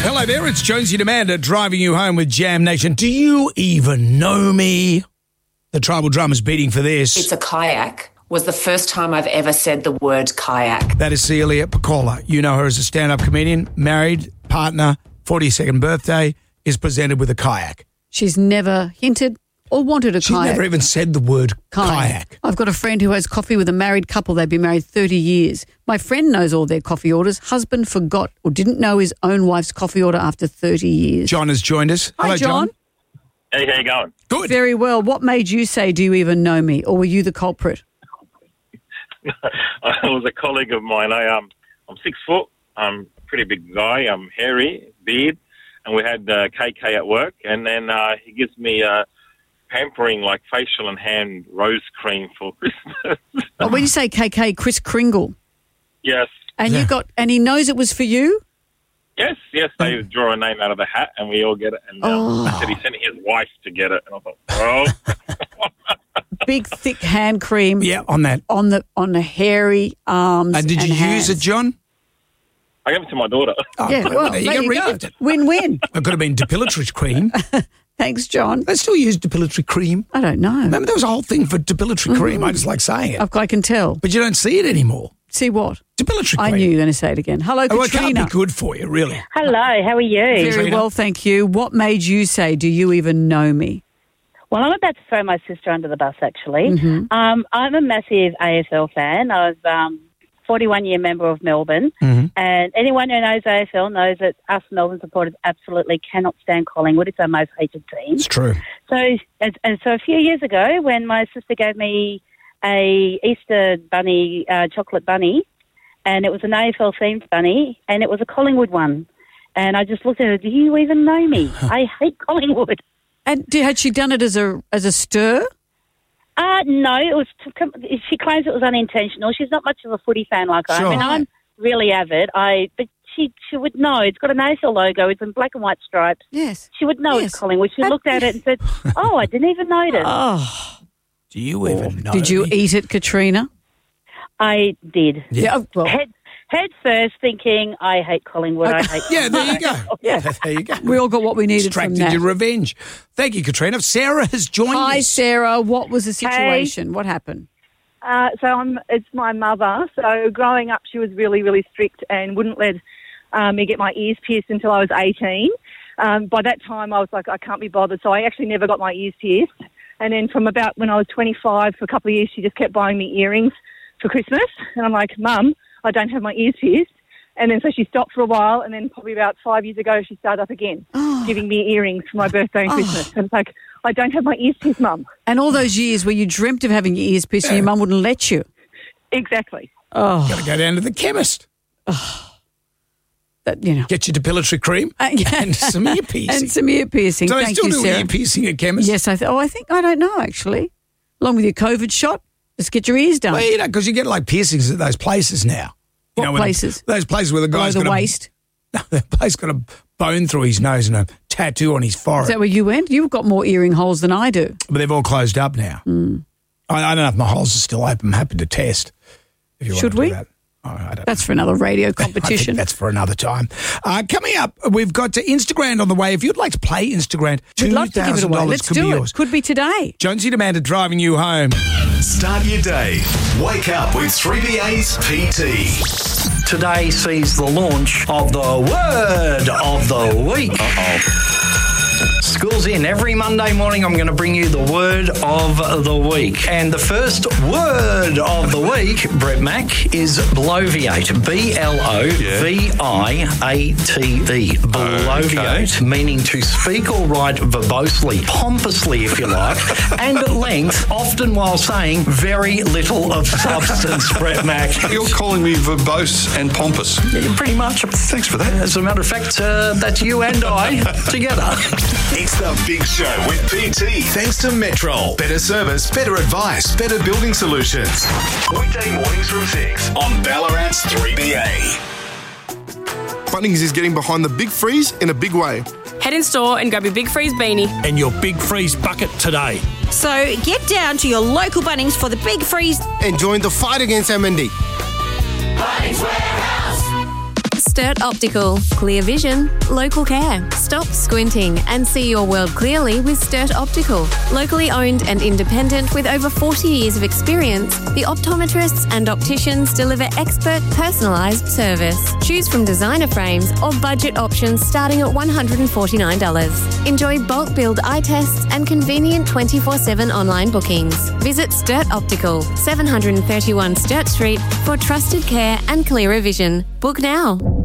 Hello there, it's Jonesy and Amanda driving you home with Jam Nation. Do you even know me? The tribal drummer's beating for this. It's a kayak. Was the first time I've ever said the word kayak. That is Celia Piccola. You know her as a stand-up comedian, married, partner, 42nd birthday, is presented with a kayak. She's never hinted or wanted a She kayak. never even said the word kayak. I've got a friend who has coffee with a married couple. They've been married 30 years. My friend knows all their coffee orders. Husband forgot or didn't know his own wife's coffee order after 30 years. John has joined us. Hi, Hello, John. Hey, how you going? Good. Very well. What made you say, do you even know me? Or were you the culprit? I was a colleague of mine. I'm 6 foot. I'm a pretty big guy. I'm hairy, beard, and we had KK at work. And then he gives me pampering like facial and hand rose cream for Christmas. Oh, when you say KK, Chris Kringle. Yes, And and he knows it was for you? yes. They draw a name out of the hat, and we all get it. And I said he sent his wife to get it, and I thought, oh. Big, thick hand cream. Yeah, on that. On the hairy arms. And did you hands. use it, John? I gave it to my daughter. Oh, Yeah, well, there there you you go. go. Re-used it. Win-win. It could have been depilatory cream. Thanks, John. They still use depilatory cream. I don't know. Remember there was a whole thing for depilatory cream. I just like saying it. I can tell. But you don't see it anymore. See what? Depilatory cream. I knew you were going to say it again. Hello, Oh, it Katrina. can't be good for you, really. Hello, how are you? Very Katrina. well, thank you. What made you say, do you even know me? Well, I'm about to throw my sister under the bus, actually. Mm-hmm. I'm a massive AFL fan. I was 41-year member of Melbourne, Mm-hmm. and anyone who knows AFL knows that us Melbourne supporters absolutely cannot stand Collingwood. It's our most hated team. It's true. So a few years ago, when my sister gave me a Easter bunny, chocolate bunny, and it was an AFL-themed bunny, and it was a Collingwood one. And I just looked at her, do you even know me? I hate Collingwood. And had she done it as a stir? No, it was. She claims it was unintentional. She's not much of a footy fan like I am. Sure. I mean, I'm really avid. But she would know. It's got an AFL logo. It's in black and white stripes. Yes. She would know Yes. it's Collingwood. She looked at it and said, "Oh, I didn't even notice." Oh. Do you even know? Did you me? eat it, Katrina? I did. Yeah. Well, Head first, thinking I hate Collingwood. I hate. Yeah, there you go. Yeah. There you go. we all got what we needed from Extracted that. your revenge. Thank you, Katrina. Sarah has joined Hi, us. Sarah. What was the situation? What happened? It's my mother. So growing up, she was really, really strict and wouldn't let me get my ears pierced until I was 18. By that time, I was like, I can't be bothered. So I actually never got my ears pierced. And then from about when I was 25, for a couple of years, she just kept buying me earrings for Christmas. And I'm like, Mum, I don't have my ears pierced. And then so she stopped for a while, and then probably about 5 years ago, she started up again, giving me earrings for my birthday and Christmas. And it's like, I don't have my ears pierced, Mum. And all those years where you dreamt of having your ears pierced and your mum wouldn't let you. Exactly. Oh, Got to go down to the chemist. that, you know. Get your depilatory cream and some ear piercing. And some ear piercing. So they Thank still you, do Sarah. ear piercing at chemists? Yes, I don't know, actually. Along with your COVID shot, let's get your ears done. Well, you know, because you get like piercings at those places now. You What know, where places? Those places where the Below guy's the got waist. the guy's got a bone through his nose and a tattoo on his forehead. Is that where you went? You've got more earring holes than I do. But they've all closed up now. I don't know if my holes are still open. I'm happy to test. If you Should want to we? do that. Oh, I don't That's for another radio I think competition. that's for another time. Coming up, we've got Instagram on the way. If you'd like to play Instagram, We'd love to give it away. $2,000 Let's could be do it. yours. Could be today. Jonesy and Amanda driving you home. Start your day. Wake up with 3BA's PT. Today sees the launch of the Word of the Week. School's in. Every Monday morning I'm going to bring you the Word of the Week. And the first Word of the Week, Brett Mack, is bloviate. Bloviate. Bloviate, meaning to speak or write verbosely, pompously if you like, and at length, often while saying very little of substance, Brett Mack. You're calling me verbose and pompous. Yeah, pretty much. Thanks for that. As a matter of fact, that's you and I together. It's the Big Show with PT. Thanks to Metrol. Better service, better advice, better building solutions. Weekday mornings from 6 on Ballarat's 3BA. Bunnings is getting behind the Big Freeze in a big way. Head in store and grab your Big Freeze beanie. And your Big Freeze bucket today. So get down to your local Bunnings for the Big Freeze And join the fight against MND. Bunnings Warehouse. Sturt Optical. Clear vision, local care. Stop squinting and see your world clearly with Sturt Optical. Locally owned and independent with over 40 years of experience, the optometrists and opticians deliver expert personalised service. Choose from designer frames or budget options starting at $149. Enjoy bulk billed eye tests and convenient 24/7 online bookings. Visit Sturt Optical, 731 Sturt Street for trusted care and clearer vision. Book now.